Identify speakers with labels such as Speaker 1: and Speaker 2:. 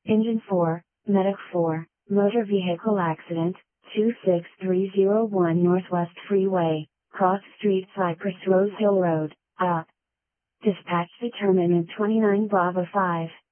Speaker 1: Engine 4, Medic 4, Motor Vehicle Accident, 26301 Northwest Freeway, Cross Street Cypress Rose Hill Road, up. Dispatch determinant 29 Bravo 5.